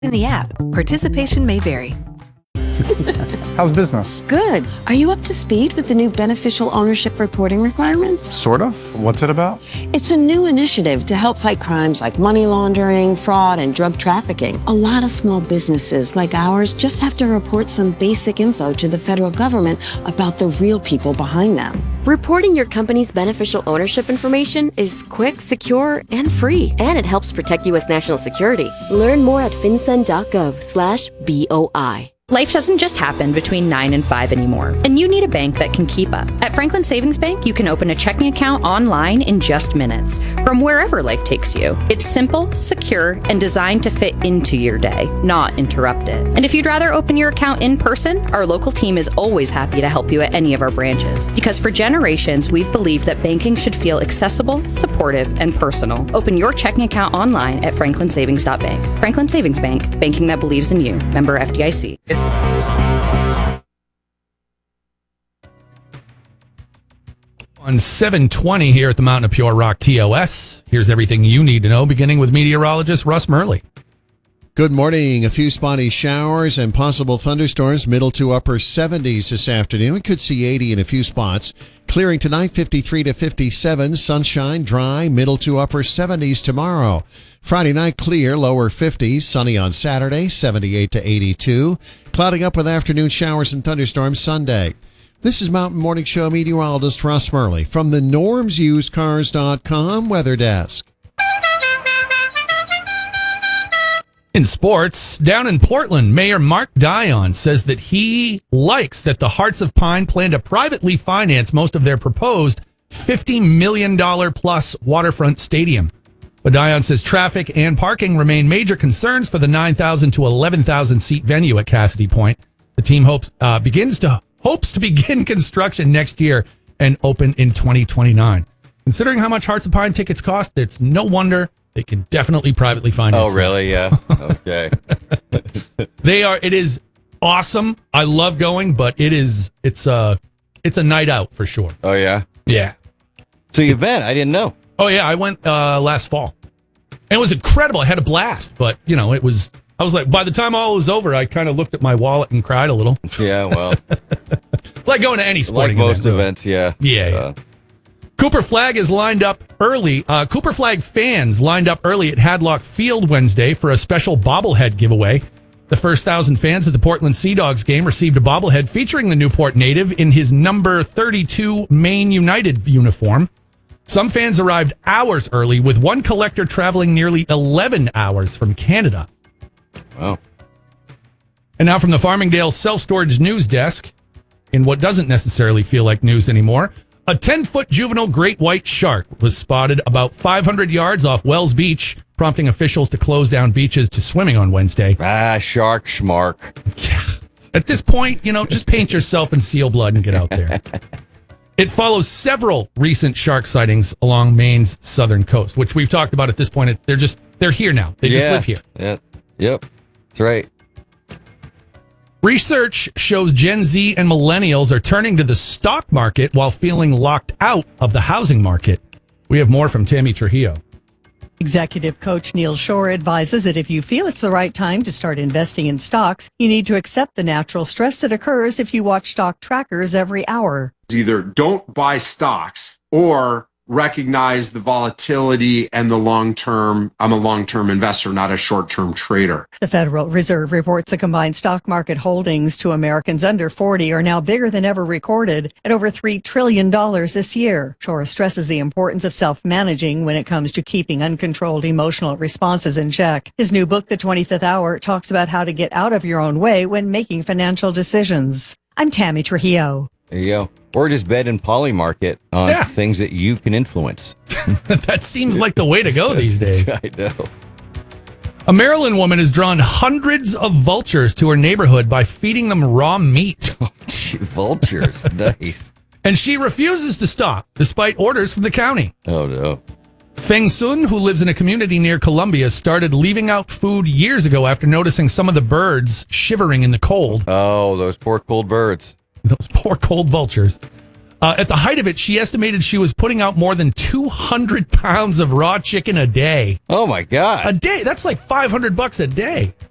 in the app. Participation may vary. How's business? Good. Are you up to speed with the new beneficial ownership reporting requirements? Sort of. What's it about? It's a new initiative to help fight crimes like money laundering, fraud, and drug trafficking. A lot of small businesses like ours just have to report some basic info to the federal government about the real people behind them. Reporting your company's beneficial ownership information is quick, secure, and free. And it helps protect U.S. national security. Learn more at fincen.gov/BOI. Life doesn't just happen between 9 and 5 anymore, and you need a bank that can keep up. At Franklin Savings Bank, you can open a checking account online in just minutes from wherever life takes you. It's simple, secure, and designed to fit into your day, not interrupt it. And if you'd rather open your account in person, our local team is always happy to help you at any of our branches. Because for generations, we've believed that banking should feel accessible, supportive, and personal. Open your checking account online at franklinsavings.bank. Franklin Savings Bank, banking that believes in you. Member FDIC. On 720 here at the Mountain of Pure Rock TOS, here's everything you need to know, beginning with meteorologist Russ Murley. Good morning. A few spotty showers and possible thunderstorms, middle to upper 70s this afternoon. We could see 80 in a few spots. Clearing tonight, 53 to 57. Sunshine, dry, middle to upper 70s tomorrow. Friday night, clear, lower 50s. Sunny on Saturday, 78 to 82. Clouding up with afternoon showers and thunderstorms Sunday. This is Mountain Morning Show meteorologist Russ Murley from the normsusedcars.com weather desk. In sports, down in Portland, Mayor Mark Dion says that he likes that the Hearts of Pine plan to privately finance most of their proposed $50 million plus waterfront stadium. But Dion says traffic and parking remain major concerns for the 9,000 to 11,000 seat venue at Cassidy Point. The team hopes to begin construction next year and open in 2029. Considering how much Hearts of Pine tickets cost, it's no wonder they can definitely privately finance. Oh, really? Yeah. Okay. It is awesome. I love going, but it's a night out for sure. Oh, yeah? Yeah. So you went? I didn't know. Oh, yeah. I went last fall. And it was incredible. I had a blast, but I was like, by the time all was over, I kind of looked at my wallet and cried a little. Yeah, well. Like going to any sporting event. Like most event, events, yeah. Yeah. Cooper Flag is lined up early. Cooper Flag fans lined up early at Hadlock Field Wednesday for a special bobblehead giveaway. The first 1,000 fans at the Portland Sea Dogs game received a bobblehead featuring the Newport native in his number 32 Maine United uniform. Some fans arrived hours early, with one collector traveling nearly 11 hours from Canada. Wow. And now from the Farmingdale Self-Storage News Desk, in what doesn't necessarily feel like news anymore, a 10-foot juvenile great white shark was spotted about 500 yards off Wells Beach, prompting officials to close down beaches to swimming on Wednesday. Shark schmark. Yeah. At this point, just paint yourself in seal blood and get out there. It follows several recent shark sightings along Maine's southern coast, which we've talked about at this point. They're here now. They just live here. Yeah. Yep. That's right. Research shows Gen Z and millennials are turning to the stock market while feeling locked out of the housing market. We have more from Tammy Trujillo. Executive coach Neil Shore advises that if you feel it's the right time to start investing in stocks, you need to accept the natural stress that occurs if you watch stock trackers every hour. Either don't buy stocks or recognize the volatility and the long-term. I'm a long-term investor, not a short-term trader. The Federal Reserve reports the combined stock market holdings to Americans under 40 are now bigger than ever recorded at over $3 trillion this year. Shore stresses the importance of self-managing when it comes to keeping uncontrolled emotional responses in check. His new book, The 25th Hour, talks about how to get out of your own way when making financial decisions. I'm Tammy Trujillo. There you go. Or just bet in Polymarket on things that you can influence. That seems like the way to go these days. I know. A Maryland woman has drawn hundreds of vultures to her neighborhood by feeding them raw meat. Oh, gee, vultures. Nice. And she refuses to stop, despite orders from the county. Oh, no. Feng Sun, who lives in a community near Columbia, started leaving out food years ago after noticing some of the birds shivering in the cold. Oh, those poor cold birds. Those poor cold vultures. At the height of it, she estimated she was putting out more than 200 pounds of raw chicken a day. Oh, my God. A day? That's like $500 a day.